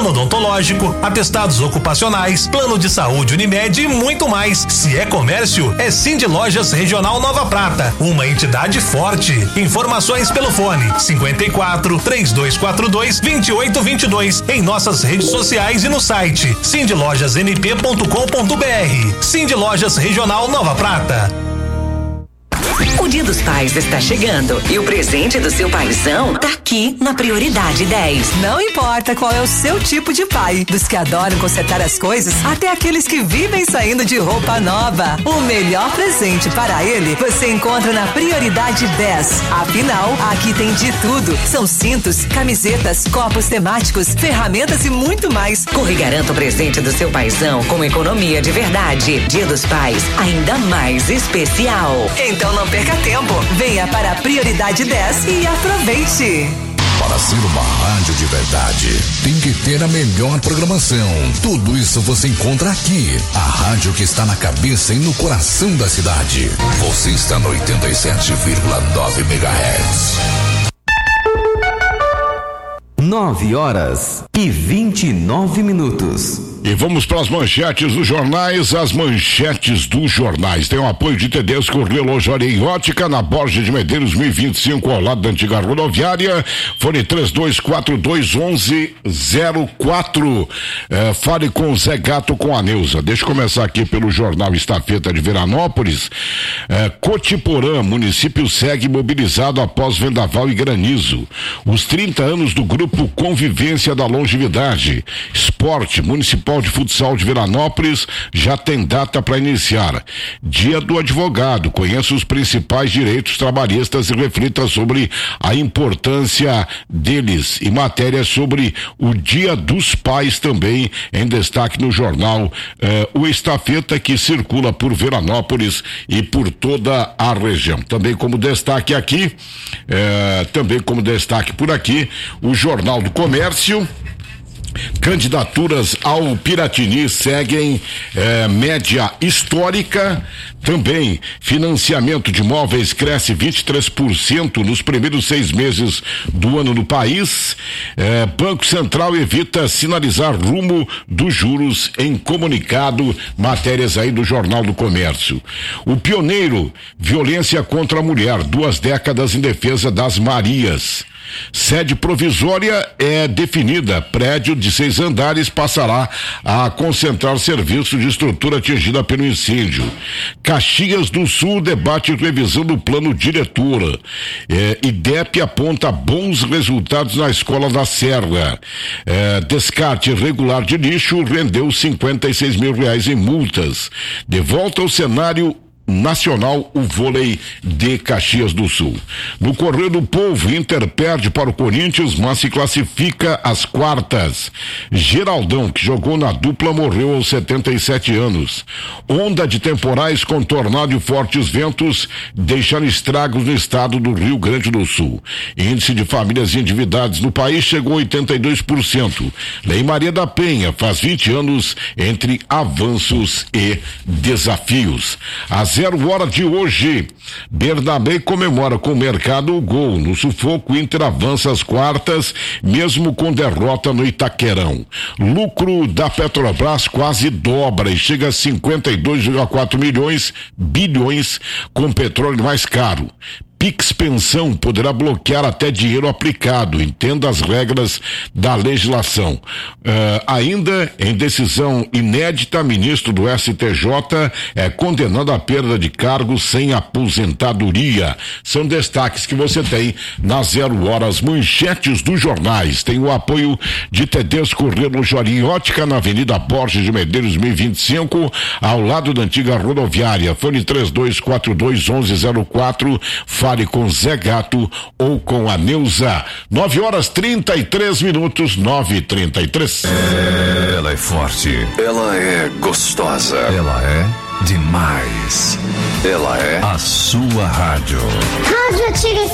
plano odontológico, atestados ocupacionais, plano de saúde Unimed e muito mais. Se é comércio, é Cindy Lojas Regional Nova Prata, uma entidade forte. Informações pelo fone 54-3242-2822 em nossas redes sociais e no site cindylojasmp.com.br. Cindy Lojas Regional Nova Prata. O Dia dos Pais está chegando e o presente do seu paizão tá aqui na Prioridade 10. Não importa qual é o seu tipo de pai, dos que adoram consertar as coisas até aqueles que vivem saindo de roupa nova. O melhor presente para ele você encontra na Prioridade 10. Afinal, aqui tem de tudo. São cintos, camisetas, copos temáticos, ferramentas e muito mais. Corre e garanta o presente do seu paizão com economia de verdade. Dia dos Pais ainda mais especial. Então não perca tempo. Venha para a Prioridade 10 e aproveite. Para ser uma rádio de verdade, tem que ter a melhor programação. Tudo isso você encontra aqui. A rádio que está na cabeça e no coração da cidade. Você está no 87,9 MHz. 9h29. E vamos para as manchetes dos jornais. As manchetes dos jornais tem o apoio de Tedesco Relojaria e Ótica na Borges de Medeiros 1025 ao lado da antiga rodoviária. Fone 3242-1104. Fale com o Zé Gato, com a Neuza. Deixa eu começar aqui pelo jornal Estafeta de Veranópolis. Cotiporã, município segue mobilizado após vendaval e granizo. Os 30 anos do grupo Convivência da Longevidade. Esporte Municipal de Futsal de Veranópolis já tem data para iniciar. Dia do Advogado. Conheça os principais direitos trabalhistas e reflita sobre a importância deles. E matéria sobre o Dia dos Pais também em destaque no jornal O Estafeta, que circula por Veranópolis e por toda a região. Também como destaque aqui, por aqui, o Jornal do Comércio. Candidaturas ao Piratini seguem média histórica. Também financiamento de imóveis cresce 23% nos primeiros 6 meses do ano no país. Banco Central evita sinalizar rumo dos juros em comunicado. Matérias aí do Jornal do Comércio. O Pioneiro, violência contra a mulher, 2 décadas em defesa das Marias. Sede provisória é definida. Prédio de 6 andares passará a concentrar serviços de estrutura atingida pelo incêndio. Caxias do Sul debate revisão do plano diretor. IDEP aponta bons resultados na Escola da Serra. Descarte irregular de lixo rendeu R$56 mil em multas. De volta ao cenário nacional, o vôlei de Caxias do Sul. No Correio do Povo, Inter perde para o Corinthians, mas se classifica às quartas. Geraldão, que jogou na dupla, morreu aos 77 anos. Onda de temporais com tornado e fortes ventos deixaram estragos no estado do Rio Grande do Sul. Índice de famílias endividadas no país chegou a 82%. Lei Maria da Penha faz 20 anos entre avanços e desafios. Às 0h de hoje, Bernabé comemora com o Mercado o gol. No sufoco, Inter avança às quartas, mesmo com derrota no Itaquerão. Lucro da Petrobras quase dobra e chega a 52,4 bilhões com petróleo mais caro. Pix Pensão poderá bloquear até dinheiro aplicado. Entenda as regras da legislação. Ainda em decisão inédita, ministro do STJ é condenado à perda de cargos sem aposentadoria. São destaques que você tem nas 0h. Manchetes dos jornais. Tem o apoio de Tedesco Relojaria e Ótica na Avenida Borges de Medeiros 1025, ao lado da antiga rodoviária. Fone 3242-1104. Fale com Zé Gato ou com a Neuza. 9h33, 9h33. Ela é forte. Ela é gostosa. Ela é demais. Ela é a sua rádio. Rádio Tigre.